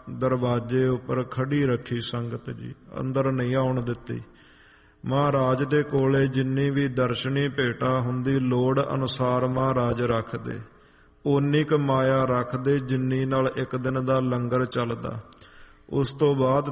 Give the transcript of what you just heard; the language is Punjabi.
ਦਰਵਾਜ਼ੇ ਉੱਪਰ ਖੜੀ ਰੱਖੀ ਸੰਗਤ ਜੀ, ਅੰਦਰ ਨਹੀਂ ਆਉਣ ਦਿੱਤੀ। ਮਹਾਰਾਜ ਦੇ ਕੋਲੇ ਜਿੰਨੀ ਵੀ ਦਰਸ਼ਨੀ ਭੇਟਾ ਹੁੰਦੀ ਲੋੜ ਅਨੁਸਾਰ ਮਹਾਰਾਜ ਰੱਖਦੇ, ਓਨੀ ਕੁ ਮਾਇਆ ਰੱਖਦੇ ਜਿੰਨੀ ਨਾਲ ਇੱਕ ਦਿਨ ਦਾ ਲੰਗਰ ਚੱਲਦਾ। ਉਸ ਤੋਂ ਬਾਅਦ